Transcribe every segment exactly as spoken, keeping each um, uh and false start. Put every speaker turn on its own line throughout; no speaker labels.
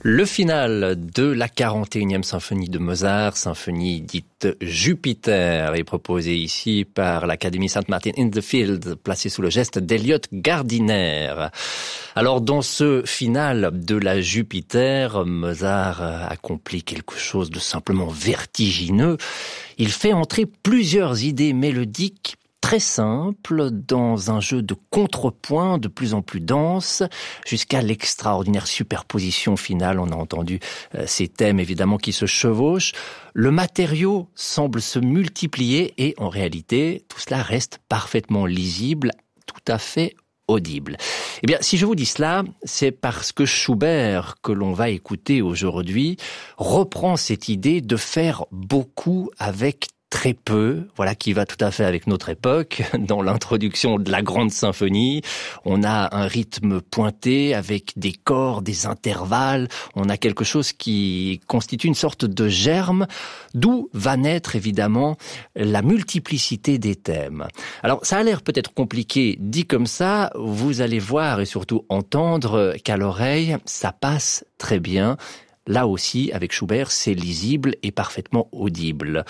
Le final de la quarante et unième symphonie de Mozart, symphonie dite Jupiter, est proposée ici par l'Académie Saint Martin in the Field, placée sous le geste d'Elliot Gardiner. Alors, dans ce final de la Jupiter, Mozart accomplit quelque chose de simplement vertigineux. Il fait entrer plusieurs idées mélodiques très simple, dans un jeu de contrepoint de plus en plus dense, jusqu'à l'extraordinaire superposition finale. On a entendu euh, ces thèmes évidemment qui se chevauchent. Le matériau semble se multiplier et en réalité, tout cela reste parfaitement lisible, tout à fait audible. Eh bien, si je vous dis cela, c'est parce que Schubert, que l'on va écouter aujourd'hui, reprend cette idée de faire beaucoup avec très peu, voilà, qui va tout à fait avec notre époque. Dans l'introduction de la grande symphonie, on a un rythme pointé avec des corps, des intervalles. On a quelque chose qui constitue une sorte de germe, d'où va naître évidemment la multiplicité des thèmes. Alors, ça a l'air peut-être compliqué dit comme ça. Vous allez voir et surtout entendre qu'à l'oreille, ça passe très bien. Là aussi, avec Schubert, c'est lisible et parfaitement audible.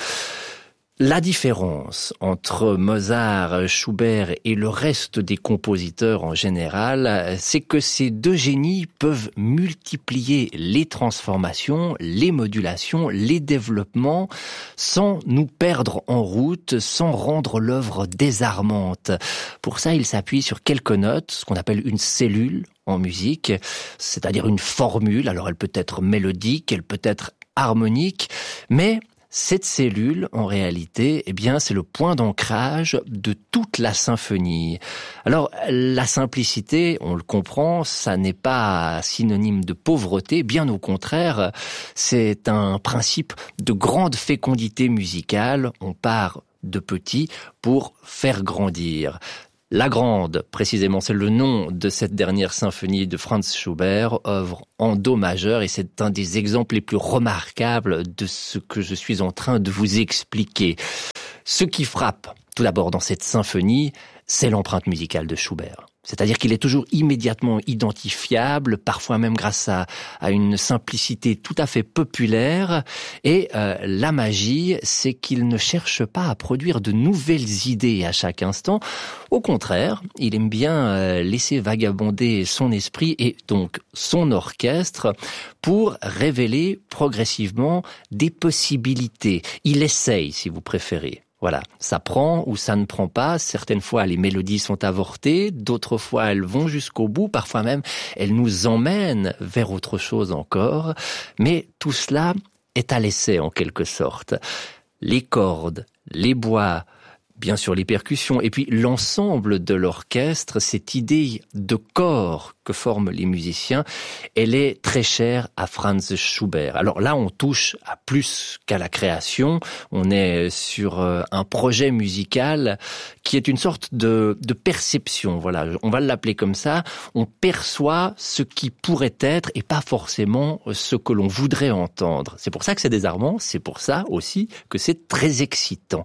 La différence entre Mozart, Schubert et le reste des compositeurs en général, c'est que ces deux génies peuvent multiplier les transformations, les modulations, les développements, sans nous perdre en route, sans rendre l'œuvre désarmante. Pour ça, ils s'appuient sur quelques notes, ce qu'on appelle une cellule en musique, c'est-à-dire une formule. Alors elle peut être mélodique, elle peut être harmonique, mais cette cellule, en réalité, eh bien, c'est le point d'ancrage de toute la symphonie. Alors, la simplicité, on le comprend, ça n'est pas synonyme de pauvreté, bien au contraire, c'est un principe de grande fécondité musicale. On part de petit pour faire grandir. La Grande, précisément, c'est le nom de cette dernière symphonie de Franz Schubert, œuvre en do majeur, et c'est un des exemples les plus remarquables de ce que je suis en train de vous expliquer. Ce qui frappe, tout d'abord, dans cette symphonie, c'est l'empreinte musicale de Schubert. C'est-à-dire qu'il est toujours immédiatement identifiable, parfois même grâce à, à une simplicité tout à fait populaire. Et euh, la magie, c'est qu'il ne cherche pas à produire de nouvelles idées à chaque instant. Au contraire, il aime bien euh, laisser vagabonder son esprit et donc son orchestre pour révéler progressivement des possibilités. Il essaye, si vous préférez. Voilà, ça prend ou ça ne prend pas. Certaines fois, les mélodies sont avortées, d'autres fois, elles vont jusqu'au bout. Parfois même, elles nous emmènent vers autre chose encore. Mais tout cela est à l'essai, en quelque sorte. Les cordes, les bois, bien sûr les percussions, et puis l'ensemble de l'orchestre, cette idée de corps que forment les musiciens, elle est très chère à Franz Schubert. Alors là, on touche à plus qu'à la création, on est sur un projet musical qui est une sorte de, de perception, voilà, on va l'appeler comme ça, on perçoit ce qui pourrait être et pas forcément ce que l'on voudrait entendre. C'est pour ça que c'est désarmant, c'est pour ça aussi que c'est très excitant.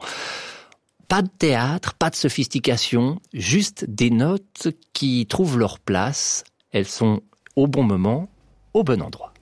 Pas de théâtre, pas de sophistication, juste des notes qui trouvent leur place. Elles sont au bon moment, au bon endroit.